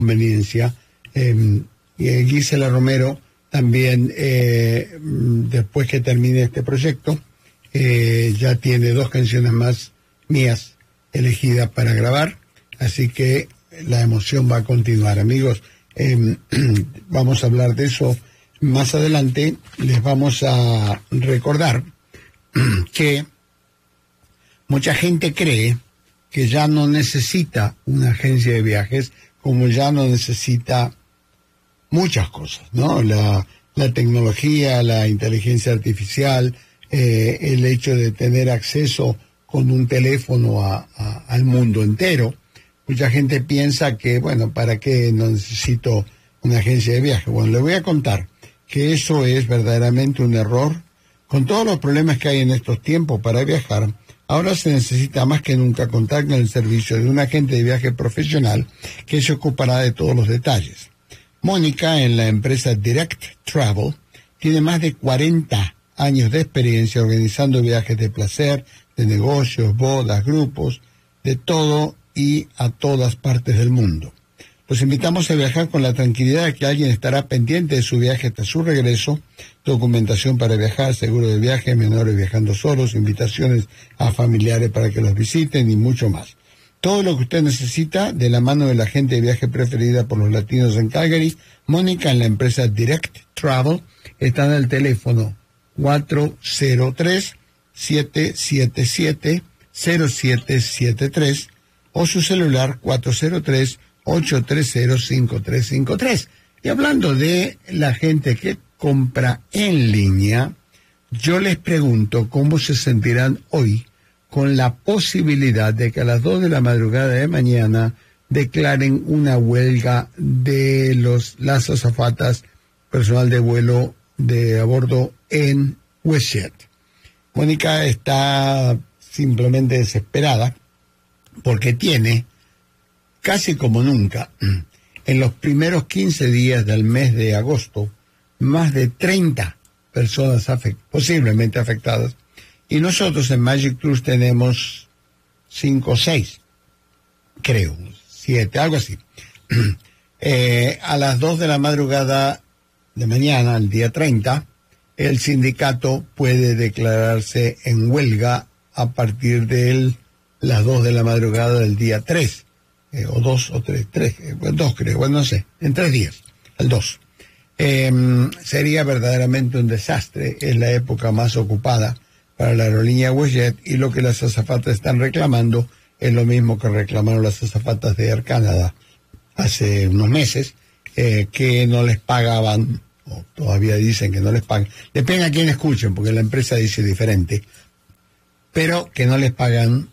conveniencia. Gisela Romero también, después que termine este proyecto, ya tiene 2 canciones más mías elegidas para grabar, así que la emoción va a continuar, amigos. Vamos a hablar de eso más adelante. Les vamos a recordar que mucha gente cree que ya no necesita una agencia de viajes, como ya no necesita muchas cosas, ¿no? La tecnología, la inteligencia artificial, el hecho de tener acceso con un teléfono al mundo entero. Mucha gente piensa que, bueno, ¿para qué no necesito una agencia de viaje? Bueno, le voy a contar que eso es verdaderamente un error. Con todos los problemas que hay en estos tiempos para viajar, ahora se necesita más que nunca contar con el servicio de un agente de viaje profesional que se ocupará de todos los detalles. Mónica, en la empresa Direct Travel, tiene más de 40 años de experiencia organizando viajes de placer, de negocios, bodas, grupos, de todo y a todas partes del mundo. Los invitamos a viajar con la tranquilidad de que alguien estará pendiente de su viaje hasta su regreso, documentación para viajar, seguro de viaje, menores viajando solos, invitaciones a familiares para que los visiten y mucho más. Todo lo que usted necesita de la mano de la agente de viaje preferida por los latinos en Calgary. Mónica, en la empresa Direct Travel, está en el teléfono 403-777-0773 o su celular 403-830-5353. Y hablando de la gente que compra en línea, yo les pregunto cómo se sentirán hoy con la posibilidad de que a las 2 de la madrugada de mañana declaren una huelga de las azafatas, personal de vuelo a bordo en WestJet. Mónica está simplemente desesperada porque tiene, casi como nunca, en los primeros 15 días del mes de agosto, más de 30 personas posiblemente afectadas. Y nosotros en Magic Tours tenemos 5 o 6, creo, 7, algo así. A las 2 de la madrugada de mañana, el día 30, el sindicato puede declararse en huelga a partir de las 2 de la madrugada del día 3, o 2 o 3, 2 creo, bueno, no sé, en 3 días, el 2. Sería verdaderamente un desastre, es la época más ocupada para la aerolínea WestJet, y lo que las azafatas están reclamando es lo mismo que reclamaron las azafatas de Air Canada hace unos meses, que no les pagaban, o todavía dicen que no les pagan. Depende a quién escuchen, porque la empresa dice diferente, pero que no les pagan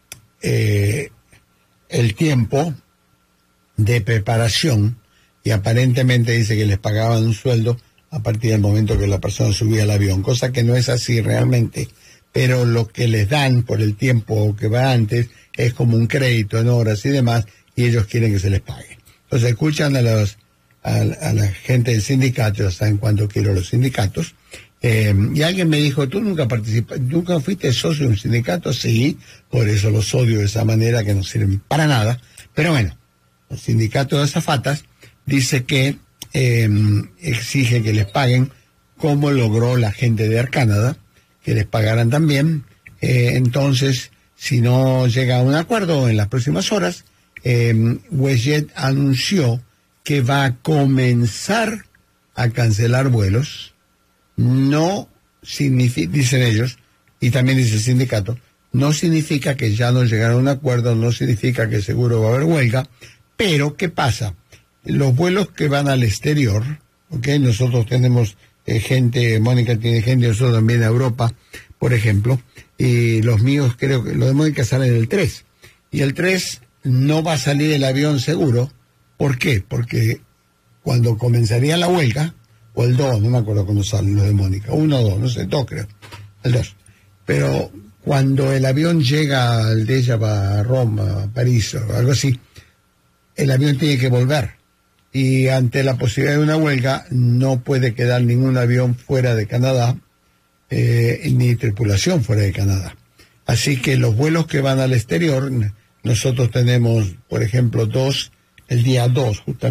el tiempo de preparación, y aparentemente dice que les pagaban un sueldo a partir del momento que la persona subía al avión, cosa que no es así realmente, pero lo que les dan por el tiempo que va antes es como un crédito en horas y demás, y ellos quieren que se les pague. Entonces escuchan a la gente del sindicato, ya saben cuánto quiero los sindicatos, y alguien me dijo, ¿tú nunca fuiste socio de un sindicato? Sí, por eso los odio de esa manera, que no sirven para nada, pero bueno, el sindicato de azafatas dice que exige que les paguen como logró la gente de Air Canada, que les pagaran también. Entonces, si no llega a un acuerdo en las próximas horas, WestJet anunció que va a comenzar a cancelar vuelos. No significa, dicen ellos, y también dice el sindicato, no significa que ya no llegaron a un acuerdo, no significa que seguro va a haber huelga, pero ¿qué pasa? Los vuelos que van al exterior, ¿ok? Nosotros tenemos gente, Mónica tiene gente, nosotros también a Europa, por ejemplo, y los míos, creo que los de Mónica salen el 3, y el 3 no va a salir el avión seguro. ¿Por qué? Porque cuando comenzaría la huelga, o el 2, no me acuerdo cuándo salen los de Mónica, 1 o 2, no sé, 2 creo, el 2, pero cuando el avión llega al de ella a Roma, a París o algo así, el avión tiene que volver, y ante la posibilidad de una huelga no puede quedar ningún avión fuera de Canadá, ni tripulación fuera de Canadá. Así que los vuelos que van al exterior, nosotros tenemos, por ejemplo, 2 el día 2, justamente.